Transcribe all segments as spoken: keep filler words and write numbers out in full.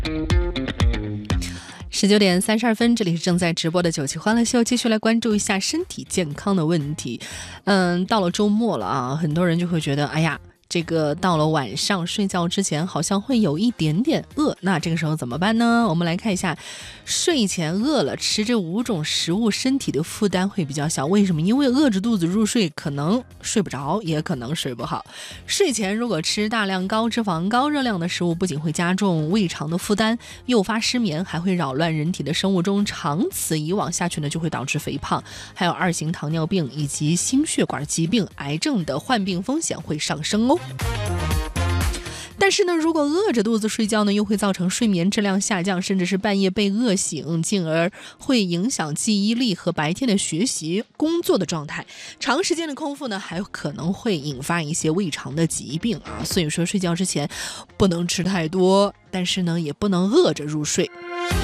十九点三十二分，这里是正在直播的九七欢乐秀，继续来关注一下身体健康的问题。嗯，到了周末了啊，很多人就会觉得，哎呀，这个到了晚上睡觉之前好像会有一点点饿，那这个时候怎么办呢？我们来看一下，睡前饿了吃这五种食物，身体的负担会比较小。为什么？因为饿着肚子入睡，可能睡不着，也可能睡不好。睡前如果吃大量高脂肪、高热量的食物，不仅会加重胃肠的负担，诱发失眠，还会扰乱人体的生物钟，长此以往下去呢，就会导致肥胖，还有二型糖尿病以及心血管疾病、癌症的患病风险会上升哦。但是呢，如果饿着肚子睡觉呢，又会造成睡眠质量下降，甚至是半夜被饿醒，进而会影响记忆力和白天的学习工作的状态。长时间的空腹呢，还有可能会引发一些胃肠的疾病啊。所以说睡觉之前不能吃太多，但是呢，也不能饿着入睡。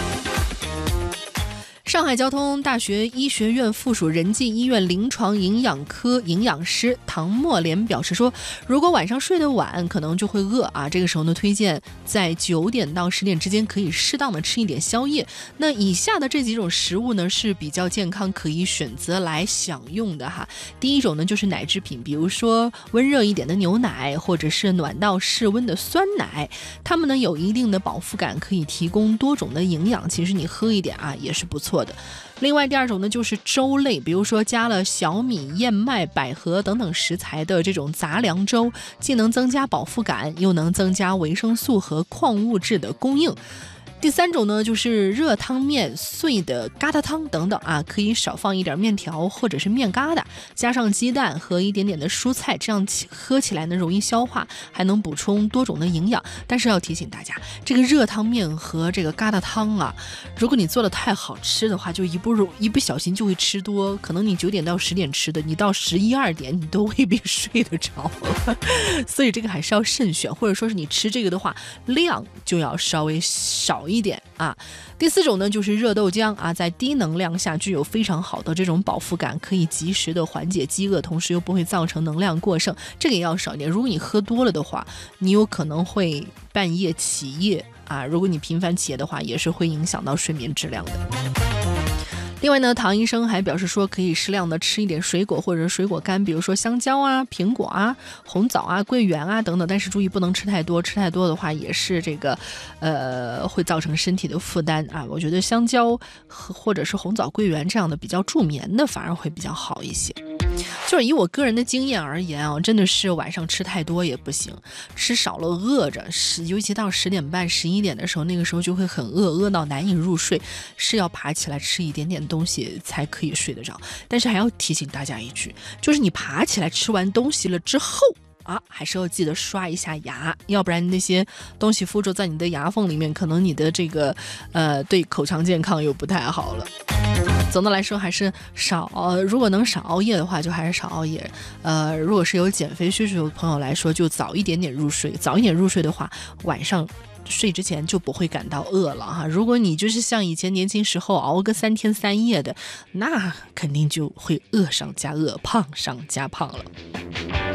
上海交通大学医学院附属仁济医院临床营养科营养师唐墨莲表示说，如果晚上睡得晚，可能就会饿啊。这个时候呢，推荐在九点到十点之间可以适当的吃一点宵夜。那以下的这几种食物呢是比较健康，可以选择来享用的哈。第一种呢就是奶制品，比如说温热一点的牛奶，或者是暖到室温的酸奶，它们呢有一定的饱腹感，可以提供多种的营养。其实你喝一点啊也是不错的。另外第二种呢就是粥类，比如说加了小米、燕麦、百合等等食材的这种杂粮粥，既能增加饱腹感，又能增加维生素和矿物质的供应。第三种呢就是热汤面、碎的疙瘩汤等等啊，可以少放一点面条或者是面疙瘩，加上鸡蛋和一点点的蔬菜，这样喝起来呢容易消化，还能补充多种的营养。但是要提醒大家，这个热汤面和这个疙瘩汤啊，如果你做的太好吃的话，就一不一不小心就会吃多，可能你九点到十点吃的，你到十一二点你都未必睡得着所以这个还是要慎选，或者说是你吃这个的话，量就要稍微少一点啊。第四种呢就是热豆浆啊，在低能量下具有非常好的这种饱腹感，可以及时的缓解饥饿，同时又不会造成能量过剩，这个也要少一点。如果你喝多了的话，你有可能会半夜起夜啊，如果你频繁起夜的话，也是会影响到睡眠质量的。另外呢，唐医生还表示说，可以适量的吃一点水果或者水果干，比如说香蕉啊、苹果啊、红枣啊、桂圆啊等等，但是注意不能吃太多，吃太多的话也是这个呃会造成身体的负担啊。我觉得香蕉或者是红枣、桂圆这样的比较助眠的反而会比较好一些。就是以我个人的经验而言啊，真的是晚上吃太多也不行，吃少了饿着，尤其到十点半、十一点的时候，那个时候就会很饿，饿到难以入睡，是要爬起来吃一点点东西才可以睡得着。但是还要提醒大家一句，就是你爬起来吃完东西了之后啊，还是要记得刷一下牙，要不然那些东西附着在你的牙缝里面，可能你的这个呃对口腔健康又不太好了。总的来说还是少，如果能少熬夜的话就还是少熬夜。呃，如果是有减肥需求的朋友来说，就早一点点入睡，早一点入睡的话，晚上睡之前就不会感到饿了哈。如果你就是像以前年轻时候熬个三天三夜的，那肯定就会饿上加饿，胖上加胖了。